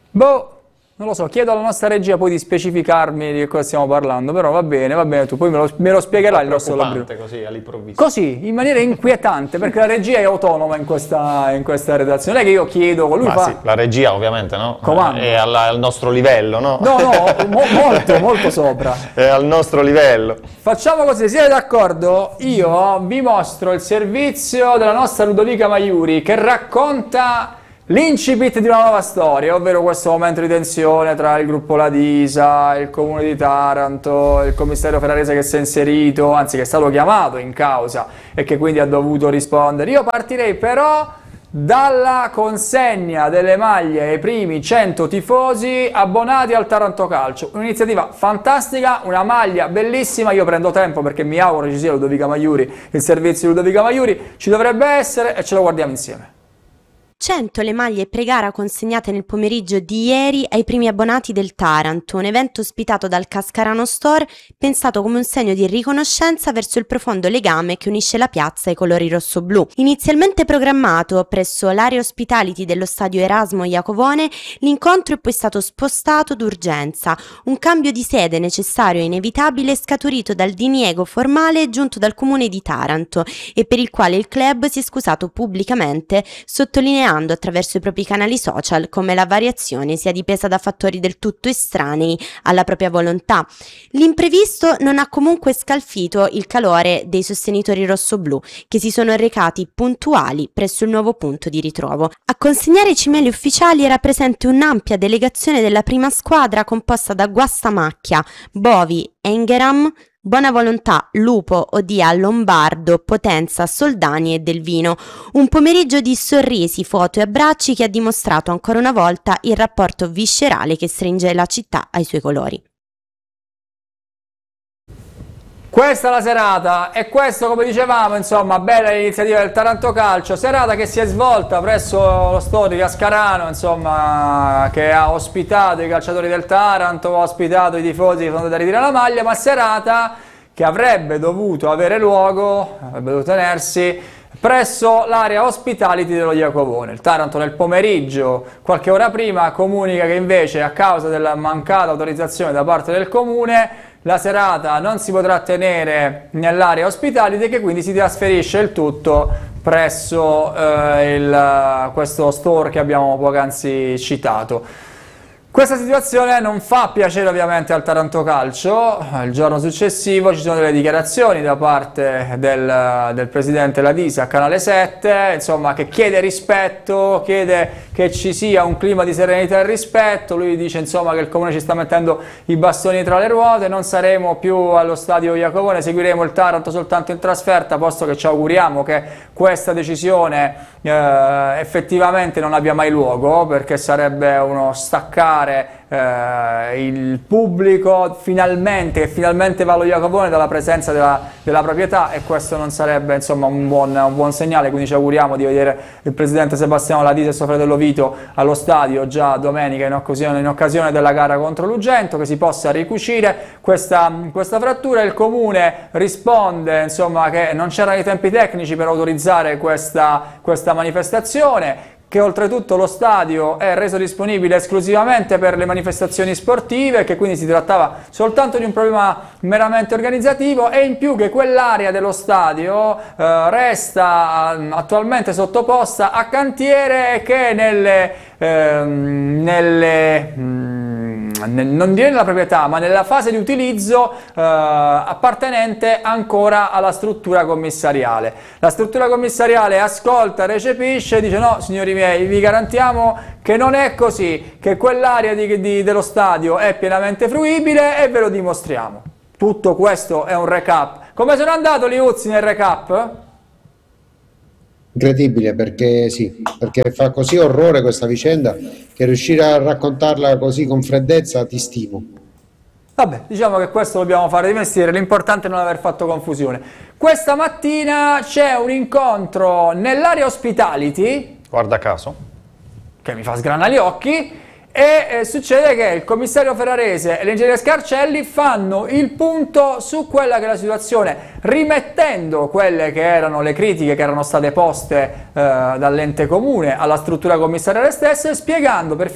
Boh, non lo so, chiedo alla nostra regia poi di specificarmi di che cosa stiamo parlando, però va bene, tu poi me lo spiegherai il nostro Labriola. Così all'improvviso. Così, in maniera inquietante, perché la regia è autonoma in questa redazione. Non è che io chiedo, lui fa... Sì, la regia ovviamente, no? Comando. È al nostro livello, no? No, molto sopra. È al nostro livello. Facciamo così, siete d'accordo? Io vi mostro il servizio della nostra Ludovica Maiuri che racconta l'incipit di una nuova storia, ovvero questo momento di tensione tra il gruppo Ladisa, il comune di Taranto, il commissario ferrarese che si è inserito, anzi che è stato chiamato in causa e che quindi ha dovuto rispondere. Io partirei però dalla consegna delle maglie ai primi 100 tifosi abbonati al Taranto Calcio. Un'iniziativa fantastica, una maglia bellissima. Io prendo tempo perché mi auguro ci sia Ludovica Maiuri, il servizio di Ludovica Maiuri, ci dovrebbe essere e ce lo guardiamo insieme. 100 le maglie pre-gara consegnate nel pomeriggio di ieri ai primi abbonati del Taranto, un evento ospitato dal Cascarano Store, pensato come un segno di riconoscenza verso il profondo legame che unisce la piazza ai colori rossoblù. Inizialmente programmato presso l'area hospitality dello stadio Erasmo Iacovone, l'incontro è poi stato spostato d'urgenza, un cambio di sede necessario e inevitabile scaturito dal diniego formale giunto dal comune di Taranto e per il quale il club si è scusato pubblicamente, sottolineando attraverso i propri canali social come la variazione sia dipesa da fattori del tutto estranei alla propria volontà. L'imprevisto non ha comunque scalfito il calore dei sostenitori rossoblù che si sono recati puntuali presso il nuovo punto di ritrovo. A consegnare i cimeli ufficiali era presente un'ampia delegazione della prima squadra composta da Guastamacchia, Bovi, Engeram, Buona Volontà, Lupo, Odia, Lombardo, Potenza, Soldani e Delvino. Un pomeriggio di sorrisi, foto e abbracci che ha dimostrato ancora una volta il rapporto viscerale che stringe la città ai suoi colori. Questa è la serata e questo, come dicevamo, insomma, bella l'iniziativa del Taranto Calcio, serata che si è svolta presso lo store di Cascarano, insomma, che ha ospitato i calciatori del Taranto, ha ospitato i tifosi che sono andati a ritirare la maglia, ma serata che avrebbe dovuto avere luogo, avrebbe dovuto tenersi presso l'area hospitality dello Iacovone. Il Taranto nel pomeriggio, qualche ora prima, comunica che invece a causa della mancata autorizzazione da parte del comune la serata non si potrà tenere nell'area hospitality e che quindi si trasferisce il tutto presso questo store che abbiamo poc'anzi citato. Questa situazione non fa piacere ovviamente al Taranto Calcio. Il giorno successivo ci sono delle dichiarazioni da parte del presidente Ladisa a Canale 7, insomma, che chiede rispetto, chiede che ci sia un clima di serenità e rispetto. Lui dice insomma che il comune ci sta mettendo i bastoni tra le ruote, non saremo più allo stadio Iacovone, seguiremo il Taranto soltanto in trasferta, posto che ci auguriamo che questa decisione effettivamente non abbia mai luogo, perché sarebbe uno staccare il pubblico che finalmente va allo Iacovone dalla presenza della proprietà, e questo non sarebbe insomma un buon segnale. Quindi ci auguriamo di vedere il presidente Sebastiano Ladisa e suo fratello Vito allo stadio già domenica in occasione della gara contro l'Ugento, che si possa ricucire questa frattura. Il comune risponde insomma che non c'erano i tempi tecnici per autorizzare questa manifestazione, che oltretutto lo stadio è reso disponibile esclusivamente per le manifestazioni sportive, che quindi si trattava soltanto di un problema meramente organizzativo, e in più che quell'area dello stadio resta attualmente sottoposta a cantiere e che non direi nella proprietà, ma nella fase di utilizzo appartenente ancora alla struttura commissariale. La struttura commissariale ascolta, recepisce, dice no signori miei, vi garantiamo che non è così, che quell'area dello stadio è pienamente fruibile e ve lo dimostriamo. Tutto questo è un recap. Come sono andato Liuzzi nel recap? Incredibile, perché fa così orrore questa vicenda che riuscire a raccontarla così con freddezza ti stimo. Vabbè, diciamo che questo dobbiamo fare di mestiere, l'importante è non aver fatto confusione. Questa mattina c'è un incontro nell'area hospitality, guarda caso, che mi fa sgranare gli occhi, e succede che il commissario ferrarese e l'ingegnere Scarcelli fanno il punto su quella che è la situazione, rimettendo quelle che erano le critiche che erano state poste dall'ente comune alla struttura commissariale stessa, e spiegando per